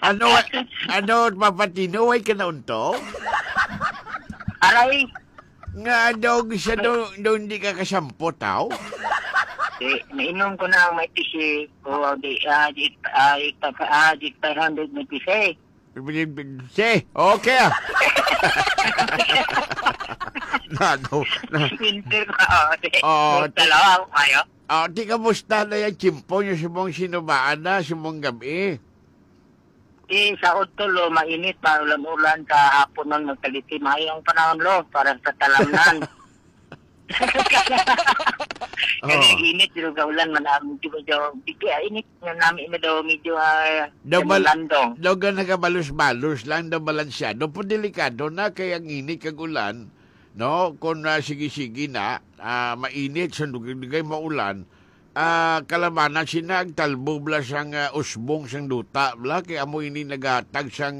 Ano, Papatino, ay kanaunto? Aray, Nga daw, siya daw hindi ka kasampo, tao? nainom ko na ang may tisi. O, di 500 may tisi. Okay. Nano. Winter ko, di. Oo, Dalawa ako kayo. Di ka musta na yung chimpo niyo sumong sinubaan na, sumong gabi. Sa Utulo, mainit, paulan-ulan, kahapon nang nagkaliti. Mayong panahon lo, para sa talamnan. Kasi init, pero kaulan, manaming medyo, init nga namin medyo landong. Daw ka nagabalus-balus lang, daw balansyado. Po delikado na, kaya ang init kag ulan, no? Kung sige-sige na, mainit, sandugay maulan, kalamanan sinag talbo bla sang usbong sang duta bla kay amo ini nagatag sang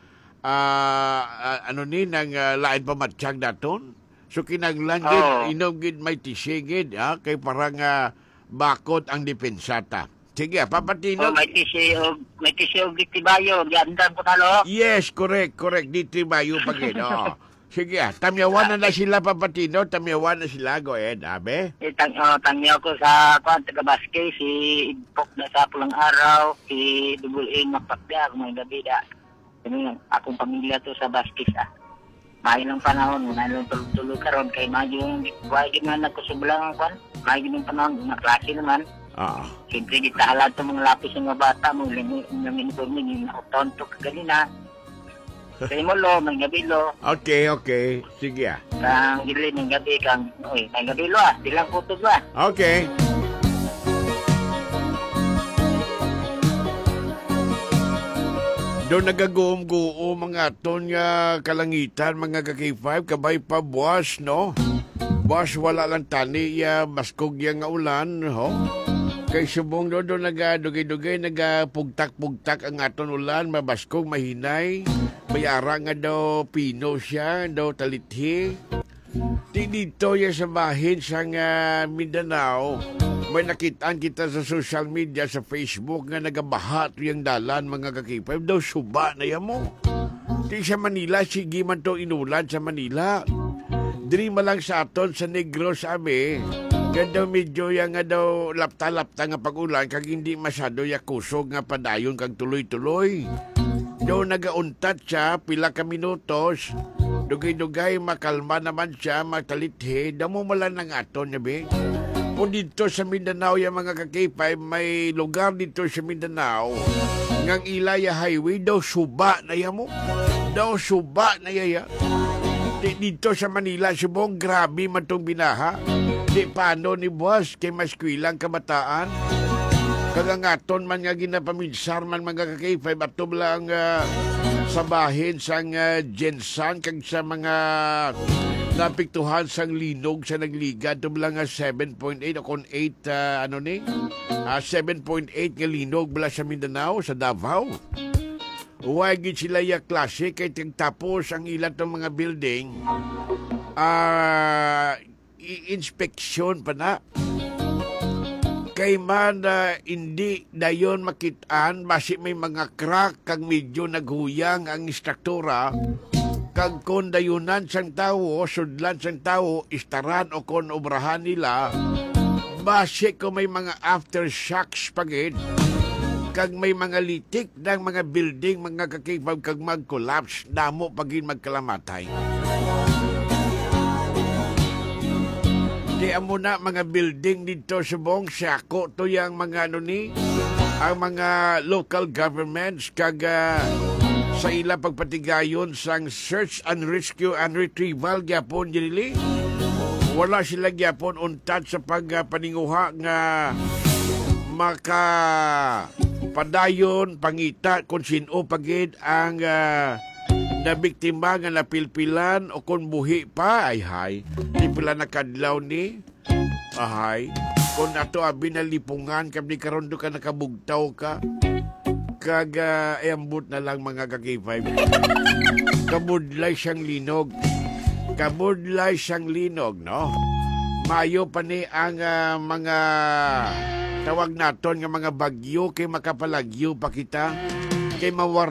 nang lain pamatsyag daton so kinaglan gid inom gid may tisigid kay parang bakot ang depensata. Sige, Papatino. May tisi og gitibayo giandan ko talo. Yes, correct ditibayo pagid. Sige, tamyawan na sila, Papatino. Tamyawan na sila. Go ahead, abe. Tangyaw ko sa taga-Baskey, si Idpok na sa pulang araw, si Dugulin Mapakda, may gabi da. Akong pamilya to sa Baskey, Mahin ng panahon, manalo tulog-tulog karon kay yung nga nagkusublang kwan. Mahin ng panahon, mga klase naman. Siyempre, gitahalan itong mga lapis ng mga bata, mga uniforme, yung tonto kaganina. Kaya mo lo, may gabi lo. Okay. Sige Kang gili ng gabi, may gabi lo Dilang putog Okay. Doon nagagoom-goom mga aton nga kalangitan, mga kaki-5, kabay pa buwas, no? Buwas wala lang tani, baskog yang nga ulan, ho? Kay subong doon nagadugay-dugay, nagapugtak-pugtak ang aton ulan, mabaskog, mahinay. Bayara nga daw pino siya, daw talithi. Dito ya sa bahin sa Mindanao, may nakitaan kita sa social media, sa Facebook, nga nagabahat yung dalan, mga kakipay. Daw suba na yan mo. Di sa Manila, sige man to inulan sa Manila. Diri lang sa aton, sa Negros, sabi. Ganda medyo yang nga daw lapta-lapta nga pag-ulan, kag hindi masyado yakusog nga padayon kag tuloy-tuloy. Daw nagauntat siya, pila ka minutos. Dugay-dugay, makalma naman siya, matalithi. Damo mo lang ng aton, yabi. Po dito sa Mindanao, yung mga kakipay, may lugar dito sa Mindanao, ngang Ilaya Highway, daw suba na yan mo. Daw suba na yaya. Dito sa Manila, subong, grabe man itong binaha. Di paano ni boss, kay maskwilang kabataan. Kagangaton man nga ginapaminsar man mga kakipay, bato lang sa bahin sang Jensan, kag sa mga napiktuhan sang linog sa nagliga, ito lang 7.8 o kon 8, 7.8 nga linog bala sa Mindanao, sa Davao. Huwag sila yung klase, kay tapos ang ilan ng mga building, i-inspeksyon pa na. Kay man hindi dayon makitaan, basi may mga crack, kag medyo naghuyang ang istruktura, kag kon dayunan sang tao, sudlan sang tao, istaran o kon obrahan nila, basi ko may mga aftershocks pagid, kag may mga litik ng mga building, mga kakipag kag mag-collapse, damo pagin magkalamatay. Di amo na mga building dito sa buong Siako, to yung mga ang mga local governments, kag sa ila pagpatigayon sang search and rescue and retrieval gyapon dinili. Wala sila gyapon untat sa pagpaninguha nga maka padayon pangita kung sino pagid ang nabiktima nga napilpilan o kung buhi pa ay di pala nakadlaw ni kung ato abi nalipungan kami karon do ka nakabugtaw ka kag ambot na lang mga kaki-5 kabudlay siyang linog no. Mayo pa ni ang mga tawag naton nga mga bagyo kay makapalagyo pa kita kay mawar